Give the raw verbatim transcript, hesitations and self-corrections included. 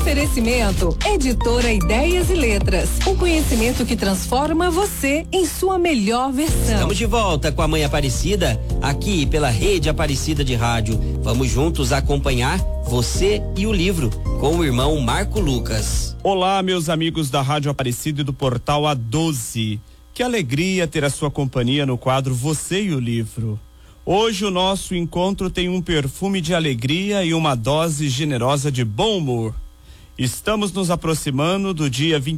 Oferecimento, Editora Ideias e Letras, o conhecimento que transforma você em sua melhor versão. Estamos de volta com a Mãe Aparecida, aqui pela Rede Aparecida de Rádio. Vamos juntos acompanhar Você e o Livro, com o irmão Marco Lucas. Olá, meus amigos da Rádio Aparecida e do portal A doze. Que alegria ter a sua companhia no quadro Você e o Livro. Hoje o nosso encontro tem um perfume de alegria e uma dose generosa de bom humor. Estamos nos aproximando do dia vinte